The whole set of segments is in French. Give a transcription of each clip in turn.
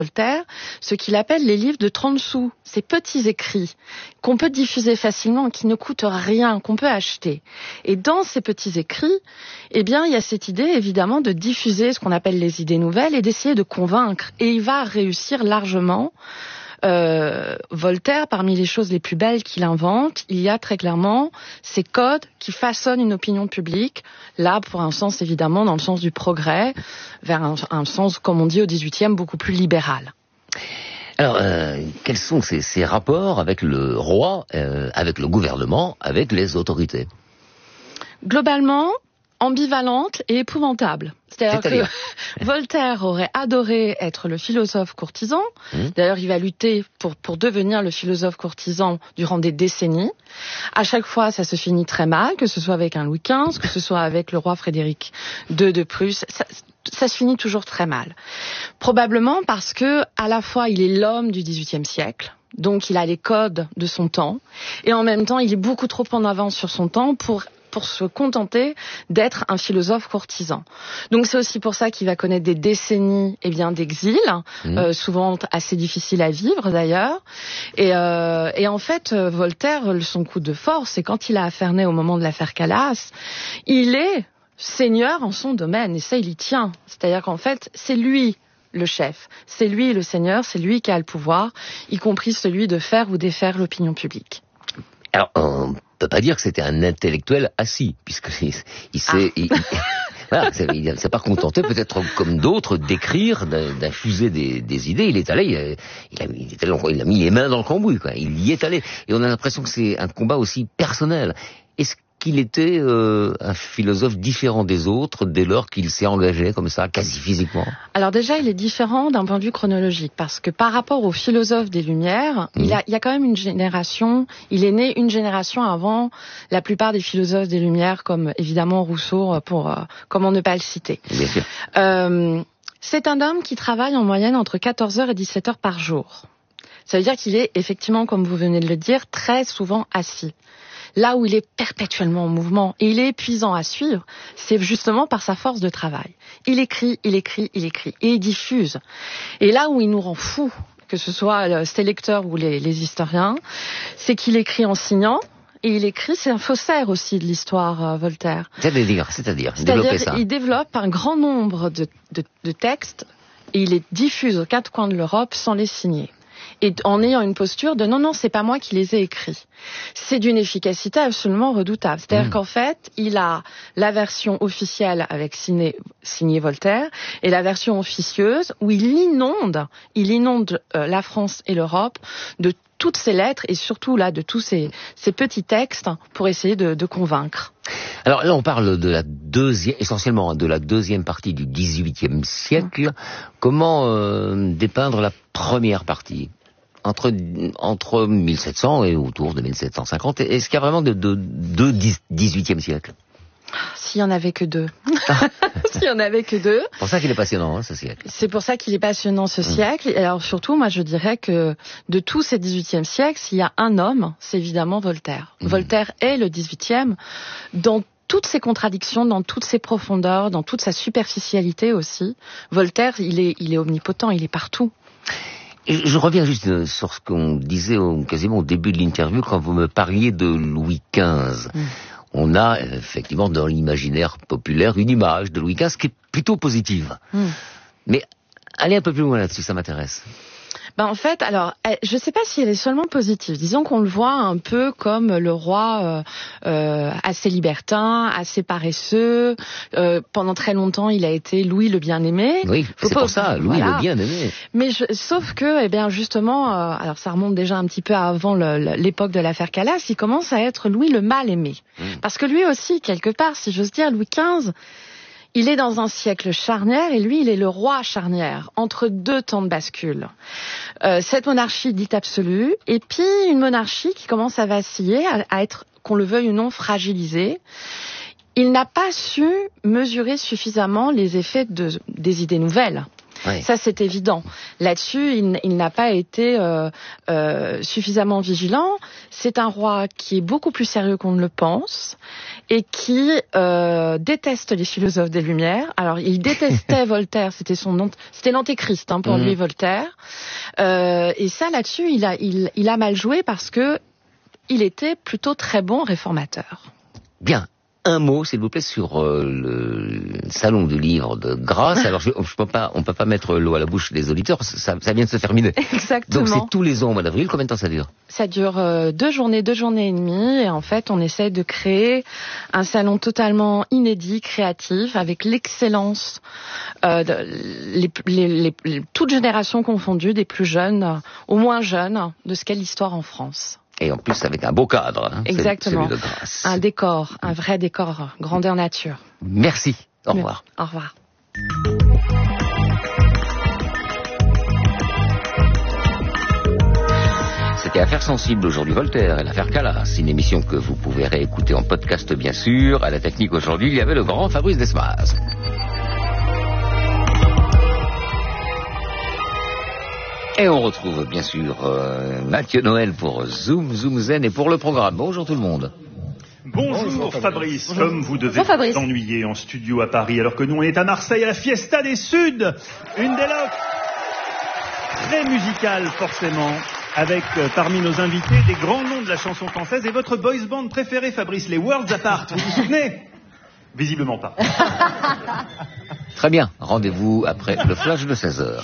Voltaire ce qu'il appelle les livres de 30 sous, ces petits écrits qu'on peut diffuser facilement, qui ne coûtent rien, qu'on peut acheter. Et dans ces petits écrits, eh bien, il y a cette idée, évidemment, de diffuser ce qu'on appelle les idées nouvelles et d'essayer de convaincre. Et il va réussir largement. Voltaire, parmi les choses les plus belles qu'il invente, il y a très clairement ces codes qui façonnent une opinion publique, là pour un sens évidemment dans le sens du progrès, vers un sens, comme on dit au XVIIIe, beaucoup plus libéral. Alors, quels sont ces rapports avec le roi, avec le gouvernement, avec les autorités? Globalement, ambivalente et épouvantable. C'est-à-dire que Voltaire aurait adoré être le philosophe courtisan. D'ailleurs, il va lutter pour devenir le philosophe courtisan durant des décennies. À chaque fois, ça se finit très mal, que ce soit avec un Louis XV, que ce soit avec le roi Frédéric II de Prusse. Ça se finit toujours très mal. Probablement parce que, à la fois, il est l'homme du XVIIIe siècle. Donc, il a les codes de son temps. Et en même temps, il est beaucoup trop en avance sur son temps pour se contenter d'être un philosophe courtisan. Donc c'est aussi pour ça qu'il va connaître des décennies d'exil, souvent assez difficiles à vivre d'ailleurs. Et en fait, Voltaire, son coup de force, c'est quand il a affaire au moment de l'affaire Calas, il est seigneur en son domaine, et ça il y tient. C'est-à-dire qu'en fait, c'est lui le chef, c'est lui le seigneur, c'est lui qui a le pouvoir, y compris celui de faire ou défaire l'opinion publique. Alors, on peut pas dire que c'était un intellectuel assis, puisque il s'est pas contenté, peut-être comme d'autres, d'écrire, d'infuser des idées. Il est allé, il a mis les mains dans le cambouis, quoi. Il y est allé. Et on a l'impression que c'est un combat aussi personnel. Est-ce qu'il était un philosophe différent des autres dès lors qu'il s'est engagé comme ça, quasi physiquement? Alors déjà, il est différent d'un point de vue chronologique, parce que par rapport aux philosophes des Lumières, il y a quand même une génération, il est né une génération avant la plupart des philosophes des Lumières, comme évidemment Rousseau, comment ne pas le citer. Bien sûr. C'est un homme qui travaille en moyenne entre 14 heures et 17 heures par jour. Ça veut dire qu'il est effectivement, comme vous venez de le dire, très souvent assis. Là où il est perpétuellement en mouvement et il est épuisant à suivre, c'est justement par sa force de travail. Il écrit et il diffuse. Et là où il nous rend fous, que ce soit ses lecteurs ou les historiens, c'est qu'il écrit en signant. Et il écrit, c'est un faussaire aussi de l'histoire, Voltaire. C'est-à-dire développer ça. Il développe un grand nombre de textes et il les diffuse aux quatre coins de l'Europe sans les signer. Et en ayant une posture de non, c'est pas moi qui les ai écrits. C'est d'une efficacité absolument redoutable. C'est-à-dire qu'en fait, il a la version officielle avec signé Voltaire et la version officieuse où il inonde la France et l'Europe de toutes ces lettres et surtout là de tous ces petits textes pour essayer de convaincre. Alors là, on parle essentiellement de la deuxième partie du XVIIIe siècle.18e. Comment dépeindre la première partie entre 1700 et autour de 1750? Est-ce qu'il y a vraiment deux XVIIIe siècle? S'il y en avait que deux. S'il y en avait que deux. C'est pour ça qu'il est passionnant, ce siècle. C'est pour ça qu'il est passionnant, ce siècle. Et alors surtout, moi je dirais que de tous ces XVIIIe siècles, s'il y a un homme, c'est évidemment Voltaire. Voltaire est le XVIIIe dans toutes ses contradictions, dans toutes ses profondeurs, dans toute sa superficialité aussi. Voltaire, il est omnipotent, il est partout. Et je reviens juste sur ce qu'on disait quasiment au début de l'interview quand vous me parliez de Louis XV. On a effectivement dans l'imaginaire populaire une image de Louis XV qui est plutôt positive. Mais allez un peu plus loin là-dessus, ça m'intéresse. En fait, alors, je ne sais pas si elle est seulement positive. Disons qu'on le voit un peu comme le roi assez libertin, assez paresseux. Pendant très longtemps, il a été Louis le Bien-Aimé. Oui, c'est pour ça, Louis le Bien-Aimé. Mais sauf que, justement, alors ça remonte déjà un petit peu avant l'époque de l'affaire Calas, il commence à être Louis le Mal-Aimé. Parce que lui aussi, quelque part, si j'ose dire, Louis XV... il est dans un siècle charnière et lui, il est le roi charnière, entre deux temps de bascule. Cette monarchie dite absolue, et puis une monarchie qui commence à vaciller, à être, qu'on le veuille ou non, fragilisée. Il n'a pas su mesurer suffisamment les effets des idées nouvelles. Oui. Ça, c'est évident. Là-dessus, il n'a pas été suffisamment vigilant. C'est un roi qui est beaucoup plus sérieux qu'on ne le pense et qui déteste les philosophes des Lumières. Alors, il détestait Voltaire, c'était l'antéchrist pour lui, Voltaire. Et ça, là-dessus, il a mal joué parce que il était plutôt très bon réformateur. Bien. Un mot, s'il vous plaît, sur le salon du livre de Grasse. Alors, on peut pas mettre l'eau à la bouche des auditeurs, ça vient de se terminer. Exactement. Donc, c'est tous les ans au mois d'avril. Combien de temps ça dure? Ça dure 2 journées et demie. Et en fait, on essaie de créer un salon totalement inédit, créatif, avec l'excellence, toutes générations confondues, des plus jeunes aux moins jeunes, de ce qu'est l'histoire en France. Et en plus, avec un beau cadre. Exactement. Celui de Grasse. Un décor, un vrai décor, grandeur nature. Merci. Au revoir. Au revoir. C'était Affaires sensibles aujourd'hui, Voltaire et l'affaire Calas. Une émission que vous pouvez réécouter en podcast, bien sûr. À la technique aujourd'hui, il y avait le grand Fabrice Desmas. Et on retrouve bien sûr Mathieu Noël pour Zoom Zen et pour le programme. Bonjour tout le monde. Bonjour Fabrice. Bonjour. Comme vous devez vous ennuyer en studio à Paris alors que nous on est à Marseille à la Fiesta des Suds, une déloque très musicale forcément, avec parmi nos invités des grands noms de la chanson française et votre boys band préféré Fabrice, les Worlds Apart. Vous vous souvenez? Visiblement pas. Très bien, rendez-vous après le flash de 16h.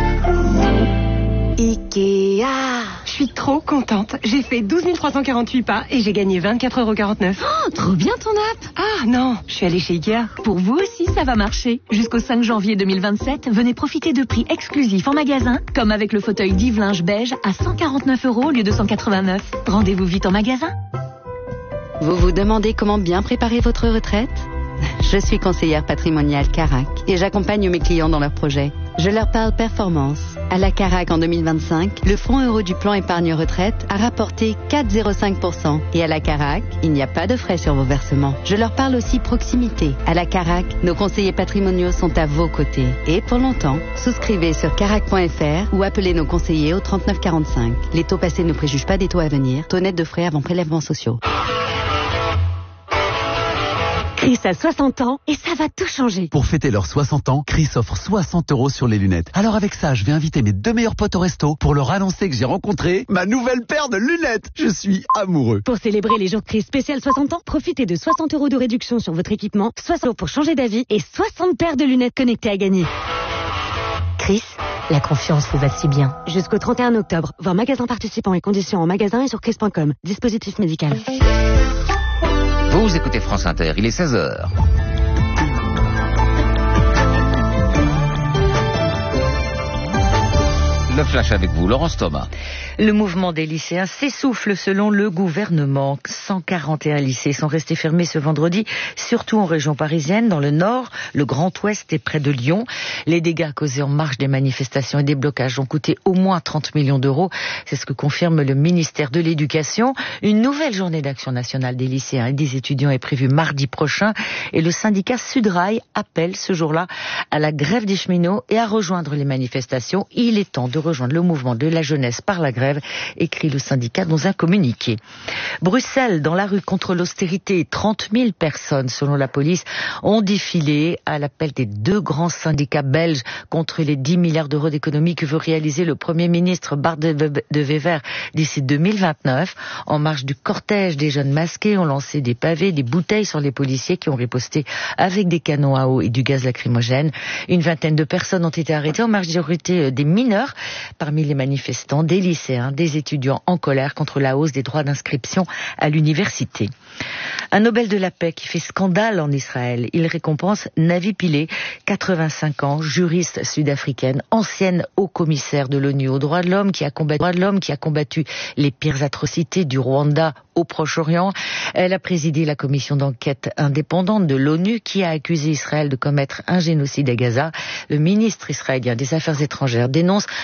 Ikea. Je suis trop contente. J'ai fait 12 348 pas et j'ai gagné 24,49 €. Oh, trop bien ton app. Ah non, je suis allée chez Ikea. Pour vous aussi, ça va marcher. Jusqu'au 5 janvier 2027, venez profiter de prix exclusifs en magasin, comme avec le fauteuil Yves-Linge beige à 149 € au lieu de 189. Rendez-vous vite en magasin. Vous vous demandez comment bien préparer votre retraite ? Je suis conseillère patrimoniale Carac et j'accompagne mes clients dans leurs projets. Je leur parle performance. À la Carac en 2025, le fonds euro du plan épargne retraite a rapporté 4,05%. Et à la Carac, il n'y a pas de frais sur vos versements. Je leur parle aussi proximité. À la Carac, nos conseillers patrimoniaux sont à vos côtés. Et pour longtemps, souscrivez sur carac.fr ou appelez nos conseillers au 39 45. Les taux passés ne préjugent pas des taux à venir. Taux net de frais avant prélèvements sociaux. Chris a 60 ans et ça va tout changer. Pour fêter leurs 60 ans, Chris offre 60 € sur les lunettes. Alors avec ça, je vais inviter mes 2 meilleurs potes au resto pour leur annoncer que j'ai rencontré ma nouvelle paire de lunettes. Je suis amoureux. Pour célébrer les jours Chris spécial 60 ans, profitez de 60 € de réduction sur votre équipement, 60 € pour changer d'avis et 60 paires de lunettes connectées à gagner. Chris, la confiance vous va si bien. Jusqu'au 31 octobre, voir magasin participants et conditions en magasin et sur chris.com. Dispositif médical. Vous écoutez France Inter, il est 16h. Le flash avec vous, Laurence Thomas. Le mouvement des lycéens s'essouffle selon le gouvernement. 141 lycées sont restés fermés ce vendredi, surtout en région parisienne, dans le nord, le Grand Ouest et près de Lyon. Les dégâts causés en marge des manifestations et des blocages ont coûté au moins 30 millions d'euros. C'est ce que confirme le ministère de l'Éducation. Une nouvelle journée d'action nationale des lycéens et des étudiants est prévue mardi prochain et le syndicat Sudrail appelle ce jour-là à la grève des cheminots et à rejoindre les manifestations. Il est temps de rejoindre le mouvement de la jeunesse par la grève, écrit le syndicat dans un communiqué. Bruxelles, dans la rue contre l'austérité, 30 000 personnes, selon la police, ont défilé à l'appel des 2 grands syndicats belges contre les 10 milliards d'euros d'économies que veut réaliser le Premier ministre Bart de Wever d'ici 2029. En marge du cortège, des jeunes masqués ont lancé des pavés, des bouteilles sur les policiers qui ont riposté avec des canons à eau et du gaz lacrymogène. Une vingtaine de personnes ont été arrêtées, en majorité des mineurs. Parmi les manifestants, des lycéens, des étudiants en colère contre la hausse des droits d'inscription à l'université. Un Nobel de la paix qui fait scandale en Israël. Il récompense Navi Pillay, 85 ans, juriste sud-africaine, ancienne haut-commissaire de l'ONU aux droits de l'homme qui a combattu les pires atrocités du Rwanda au Proche-Orient. Elle a présidé la commission d'enquête indépendante de l'ONU qui a accusé Israël de commettre un génocide à Gaza. Le ministre israélien des Affaires étrangères dénonce un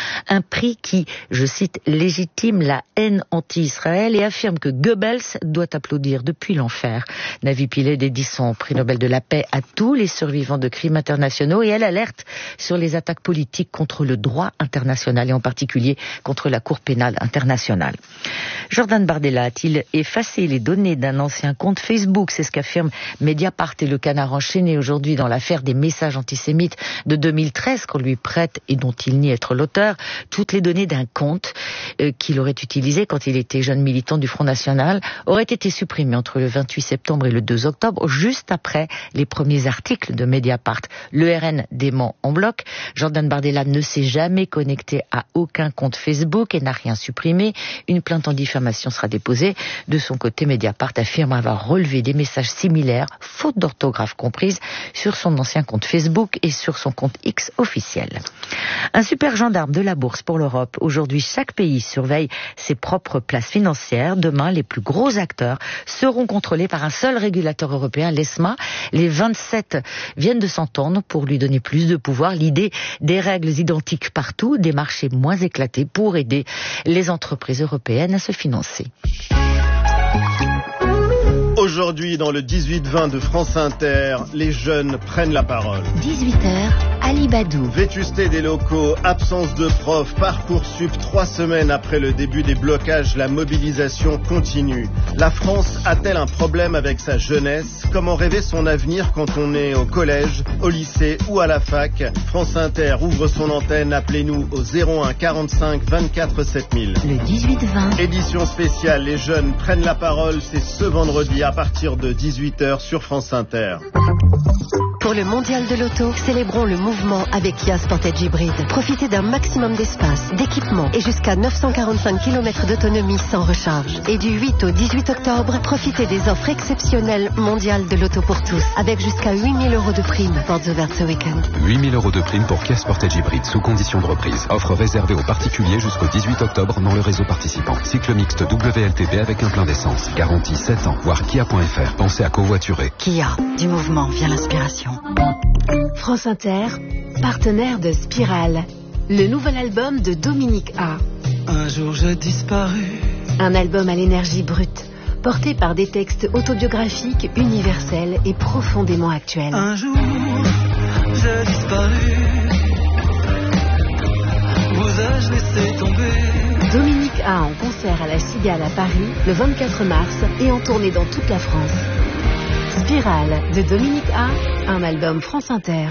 prix qui, je cite, légitime la haine anti-Israël et affirme que Goebbels doit applaudir depuis l'enfer. Navi Pillay dédie son prix Nobel de la paix à tous les survivants de crimes internationaux et elle alerte sur les attaques politiques contre le droit international et en particulier contre la Cour pénale internationale. Jordan Bardella a-t-il effacé les données d'un ancien compte Facebook? C'est ce qu'affirme Mediapart et le Canard enchaîné aujourd'hui dans l'affaire des messages antisémites de 2013 qu'on lui prête et dont il nie être l'auteur. Toutes les données d'un compte qu'il aurait utilisé quand il était jeune militant du Front National auraient été supprimées entre le 28 septembre et le 2 octobre, juste après les premiers articles de Mediapart. Le RN dément en bloc. Jordan Bardella ne s'est jamais connecté à aucun compte Facebook et n'a rien supprimé. Une plainte en diffamation sera déposée. De son côté, Mediapart affirme avoir relevé des messages similaires, faute d'orthographe comprise, sur son ancien compte Facebook et sur son compte X officiel. Un super gendarme de la bourse pour l'Europe. Aujourd'hui, chaque pays surveille ses propres places financières. Demain, les plus gros acteurs seront contrôlés par un seul régulateur européen, l'ESMA. Les 27 viennent de s'entendre pour lui donner plus de pouvoir. L'idée des règles identiques partout, des marchés moins éclatés pour aider les entreprises européennes à se financer. Aujourd'hui, dans le 18-20 de France Inter, les jeunes prennent la parole. 18h, Ali Badou. Vétusté des locaux, absence de profs, Parcoursup, 3 semaines après le début des blocages, la mobilisation continue. La France a-t-elle un problème avec sa jeunesse? Comment rêver son avenir quand on est au collège, au lycée ou à la fac? France Inter ouvre son antenne, appelez-nous au 01 45 24 7000. Le 18-20. Édition spéciale, les jeunes prennent la parole, c'est ce vendredi à partir de 18h sur France Inter. Pour le mondial de l'auto, célébrons le mouvement avec Kia Sportage Hybride. Profitez d'un maximum d'espace, d'équipement et jusqu'à 945 km d'autonomie sans recharge. Et du 8 au 18 octobre, profitez des offres exceptionnelles mondiales de l'auto pour tous, avec jusqu'à 8 000 € de prime. Portes ouvertes ce week-end. 8 000 € de prime pour Kia Sportage Hybride, sous condition de reprise. Offre réservée aux particuliers jusqu'au 18 octobre dans le réseau participant. Cycle mixte WLTP avec un plein d'essence. Garantie 7 ans. Voir Kia.fr. Pensez à covoiturer. Kia. Du mouvement vient l'inspiration. France Inter, partenaire de Spirale, le nouvel album de Dominique A. Un jour j'ai disparu. Un album à l'énergie brute, porté par des textes autobiographiques, universels et profondément actuels. Un jour j'ai disparu. Vous ai-je laissé tomber? Dominique A en concert à la Cigale à Paris le 24 mars et en tournée dans toute la France. Spirale de Dominique A, un album France Inter.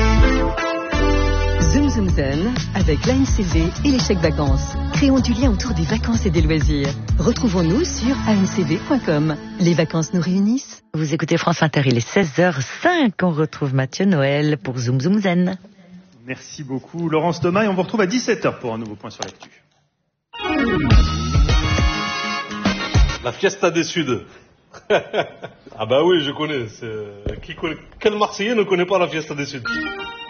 Zoom Zoom Zen avec l'ANCV et les chèques vacances. Créons du lien autour des vacances et des loisirs. Retrouvons-nous sur ancv.com. Les vacances nous réunissent. Vous écoutez France Inter, il est 16h05. On retrouve Mathieu Noël pour Zoom Zoom Zen. Merci beaucoup Laurence Thomas et on vous retrouve à 17h pour un nouveau point sur l'actu. La Fiesta des Suds. Ah bah oui, je connais. Quel Marseillais ne connaît pas la Fiesta des Suds?